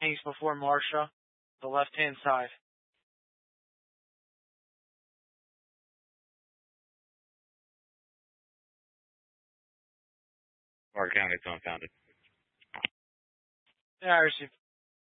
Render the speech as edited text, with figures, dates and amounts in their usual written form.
Hangs before Marcia, the left-hand side. Clark County, it's unfounded. Yeah, I received.